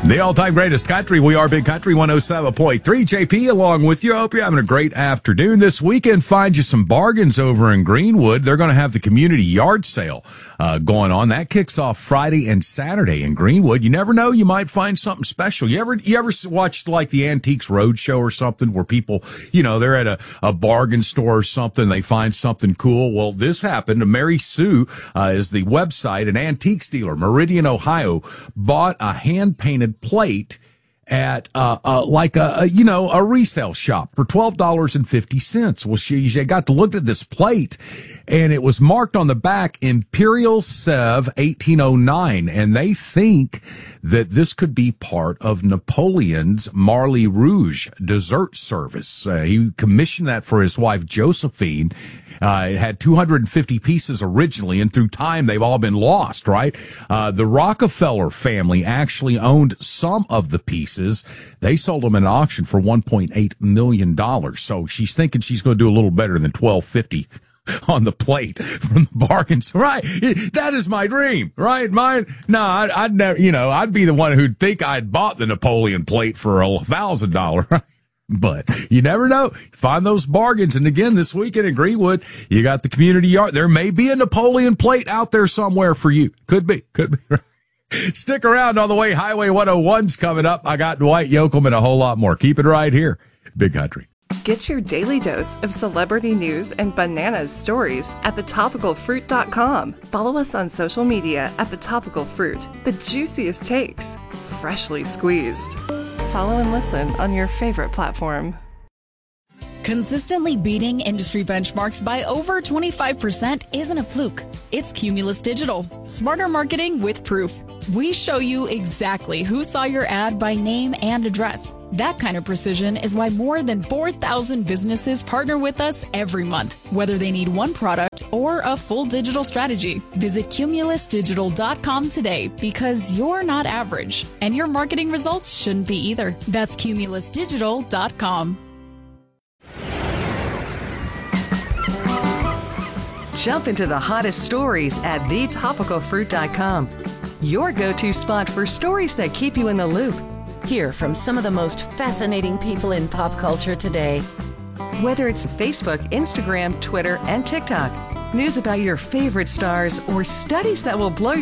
The all-time greatest country. We are Big Country 107.3. JP along with you. I hope you're having a great afternoon. This weekend, find you some bargains over in Greenwood. They're going to have the community yard sale going on. That kicks off Friday and Saturday in Greenwood. You never know, you might find something special. You ever watched like the Antiques Roadshow or something where people, they're at a bargain store or something, they find something cool? Well, this happened. Mary Sue is the website. An antiques dealer, Meridian, Ohio, bought a hand-painted plate at a resale shop for $12.50. Well, she got to look at this plate, and it was marked on the back Imperial Sev 1809, and they think that this could be part of Napoleon's Marly Rouge dessert service. He commissioned that for his wife Josephine. It had 250 pieces originally, and through time they've all been lost, right? The Rockefeller family actually owned some of the pieces. They sold them at an auction for $1.8 million. So she's thinking she's going to do a little better than $12.50 on the plate from the bargains. Right. That is my dream, right? Mine. No, I'd never, I'd be the one who'd think I'd bought the Napoleon plate for $1,000. But you never know. Find those bargains. And again, this weekend in Greenwood, you got the community yard. There may be a Napoleon plate out there somewhere for you. Could be. Stick around. On the way, Highway 101's coming up. I got Dwight Yoakam and a whole lot more. Keep it right here. Big Country. Get your daily dose of celebrity news and bananas stories at thetopicalfruit.com. Follow us on social media at The Topical Fruit. The juiciest takes, freshly squeezed. Follow and listen on your favorite platform. Consistently beating industry benchmarks by over 25% isn't a fluke. It's Cumulus Digital. Smarter marketing with proof. We show you exactly who saw your ad by name and address. That kind of precision is why more than 4,000 businesses partner with us every month, whether they need one product or a full digital strategy. Visit cumulusdigital.com today, because you're not average, and your marketing results shouldn't be either. That's cumulusdigital.com. Jump into the hottest stories at thetopicalfruit.com. Your go-to spot for stories that keep you in the loop. Hear from some of the most fascinating people in pop culture today. Whether it's Facebook, Instagram, Twitter, and TikTok, news about your favorite stars, or studies that will blow